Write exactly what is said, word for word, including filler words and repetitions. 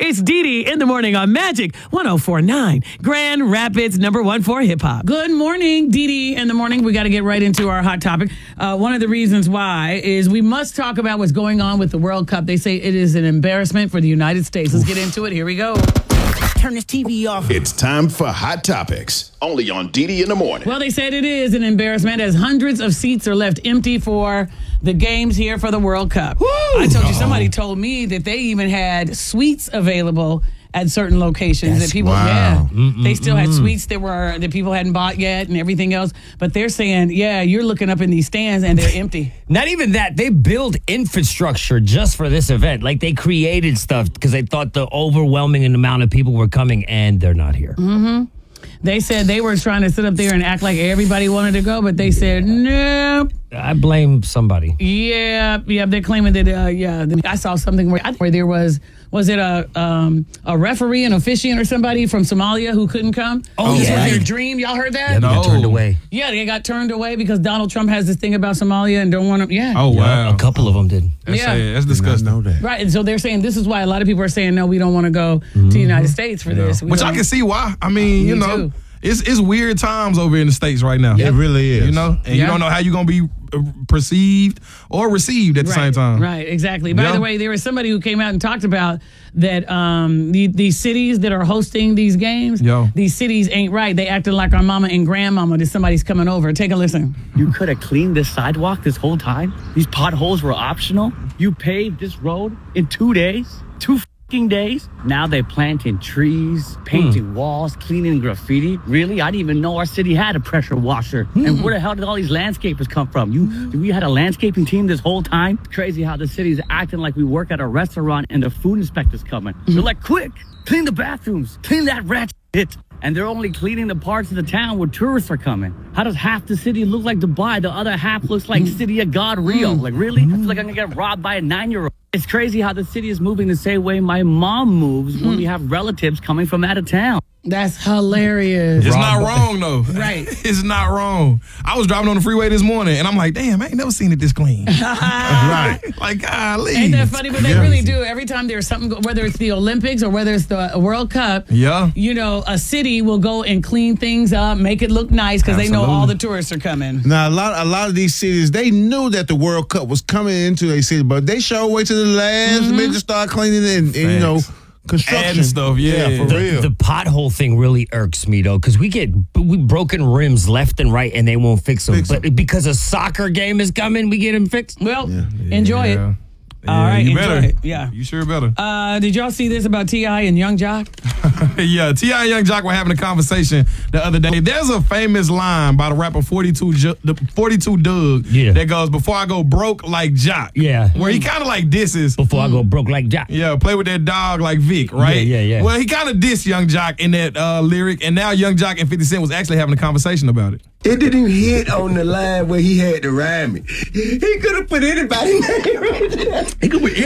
It's Dee Dee in the morning on Magic one oh four point nine, Grand Rapids, number one for hip hop. Good morning, Dee Dee in the morning. We got to get right into our hot topic. Uh, one of the reasons why is we must talk about what's going on with the World Cup. They say it is an embarrassment for the United States. Let's get into it. Here we go. Turn this T V off. It's time for Hot Topics, only on Dee Dee in the morning. Well, they said it is an embarrassment as hundreds of seats are left empty for the games here for the World Cup. Woo! I told you, somebody told me that they even had suites available at certain locations. That's that people, wow. yeah, Mm-mm-mm. they still had suites that were that people hadn't bought yet and everything else. But they're saying, yeah, you're looking up in these stands and they're empty. Not even that. They build infrastructure just for this event. Like they created stuff because they thought the overwhelming amount of people were coming, and they're not here. Mm-hmm. They said they were trying to sit up there and act like everybody wanted to go, but they said, nope. I blame somebody. Yeah, yeah, they're claiming that, uh, yeah, I saw something where, where there was, was it a um, a referee, an officiant or somebody from Somalia who couldn't come? Oh, this yeah. was their dream. Y'all heard that? Yeah, they got turned away. Yeah, they got turned away because Donald Trump has this thing about Somalia and don't want to, yeah. Oh, wow. Yeah, a couple of them did. That's, Yeah. yeah. That's disgusting. I know that. Right, and so they're saying this is why a lot of people are saying, no, we don't want to go to the United States for this. We Which I don't- can see why. I mean, you Me know, too. it's it's weird times over in the States right now. It really is. You know, and Yeah. you don't know how you're going to be uh, perceived or received at the Right, same time. Right, exactly. By Yeah. the way, there was somebody who came out and talked about that um, the, these cities that are hosting these games, Yo. these cities ain't right. They acting like our mama and grandmama that somebody's coming over. Take a listen. You could have cleaned this sidewalk this whole time. These potholes were optional. You paved this road in two days. Two fucking days. Now they're planting trees, painting walls, cleaning graffiti. Really? I didn't even know our city had a pressure washer. And where the hell did all these landscapers come from? You, we had a landscaping team this whole time. Crazy how the city's acting like we work at a restaurant and the food inspector's coming. They're like, quick, clean the bathrooms, clean that rat shit. And they're only cleaning the parts of the town where tourists are coming. How does half the city look like Dubai? The other half looks like City of God Rio. Like, really? I feel like I'm gonna get robbed by a nine-year-old. It's crazy how the city is moving the same way my mom moves when we have relatives coming from out of town. That's hilarious. It's not wrong, though. Right. It's not wrong. I was driving on the freeway this morning, and I'm like, damn, I ain't never seen it this clean. Right. Like, golly. Ain't that funny? But they really do. Every time there's something, go- whether it's the Olympics or whether it's the World Cup, Yeah. you know, a city will go and clean things up, make it look nice because they know all Absolutely. the tourists are coming. Now, a lot, a lot of these cities, they knew that the World Cup was coming into their city, but they sure wait till the last minute to start cleaning it and, and you know, Facts. construction Adding stuff, yeah. for The, real. the pothole thing really irks me, though, because we get we broken rims left and right, and they won't fix them. Fix 'em. But because a soccer game is coming, we get them fixed. Well, enjoy it. Yeah. All right, you enjoy better. it. Yeah. You sure better. Uh, did y'all see this about T I and Young Jock? Yeah, T I and Young Jock were having a conversation the other day. There's a famous line by the rapper forty-two, Ju- the forty-two Doug Yeah. that goes, before I go broke like Jock. Yeah. Where he kind of like disses. Before I go broke like Jack. Yeah, play with that dog like Vic, right? Yeah, yeah, yeah. Well, he kind of dissed Young Jock in that uh, lyric, and now Young Jock and fifty Cent was actually having a conversation about it. It didn't hit on the line where he had to rhyme it. He could have put anybody's name right there. He could put